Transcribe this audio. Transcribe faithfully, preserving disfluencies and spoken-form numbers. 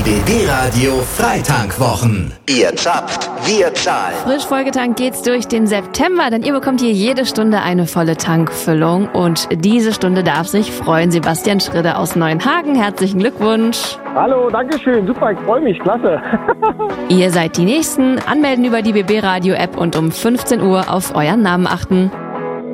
B B-Radio Freitankwochen. Ihr zapft, wir zahlen. Frisch vollgetankt geht's durch den September, denn ihr bekommt hier jede Stunde eine volle Tankfüllung. Und diese Stunde darf sich freuen. Sebastian Schridde aus Neuenhagen. Herzlichen Glückwunsch. Hallo, danke schön. Super, ich freue mich. Klasse. Ihr seid die Nächsten. Anmelden über die B B-Radio-App und um fünfzehn Uhr auf euren Namen achten.